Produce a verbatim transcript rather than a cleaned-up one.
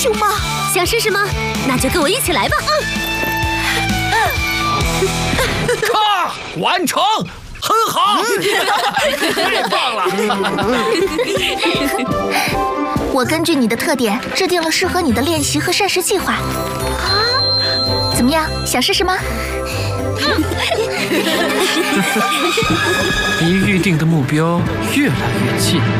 熊猫。 想试试吗？那就跟我一起来吧。 咔，完成，很好，太棒了！ 我根据你的特点制定了适合你的练习和膳食计划。啊，怎么样？想试试吗？ 离预定的目标越来越近。